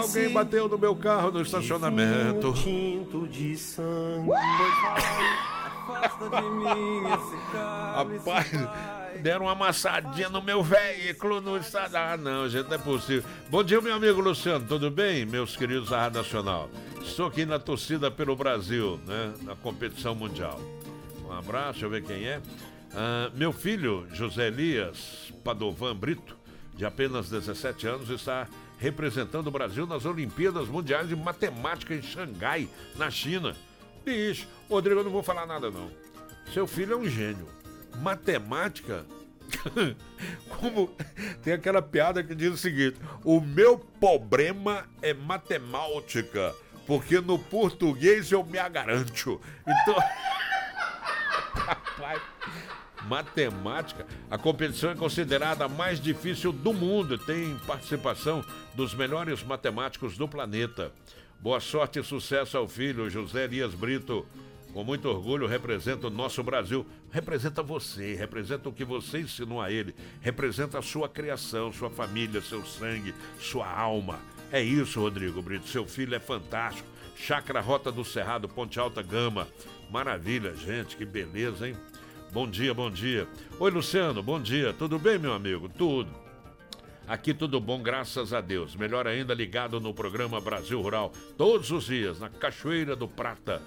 Alguém bateu no meu carro no estacionamento. Tinto de sangue. Afasta de mim esse cálice. Rapaz, deram uma amassadinha no meu veículo no estado. Ah, não, gente, não é possível. Bom dia, meu amigo Luciano, tudo bem, meus queridos da Rádio Nacional? Estou aqui na torcida pelo Brasil, né, na competição mundial. Um abraço, deixa eu ver quem é. Meu filho, José Elias Padovan Brito, de apenas 17 anos, está representando o Brasil nas Olimpíadas Mundiais de Matemática em Xangai, na China. Bicho, Rodrigo, eu não vou falar nada não. Seu filho é um gênio. Matemática, como tem aquela piada que diz o seguinte: o meu problema é matemática, porque no português eu me agaranto. Então, rapaz, matemática, a competição é considerada a mais difícil do mundo, tem participação dos melhores matemáticos do planeta. Boa sorte e sucesso ao filho José Elias Brito. Com muito orgulho representa o nosso Brasil. Representa você, representa o que você ensinou a ele, representa a sua criação, sua família, seu sangue, sua alma. É isso, Rodrigo Brito, seu filho é fantástico. Chácara Rota do Cerrado, Ponte Alta Gama. Maravilha, gente, que beleza, hein? Bom dia, bom dia. Oi, Luciano, bom dia. Tudo bem, meu amigo? Tudo. Aqui tudo bom, graças a Deus. Melhor ainda, ligado no programa Brasil Rural, todos os dias, na Cachoeira do Prata,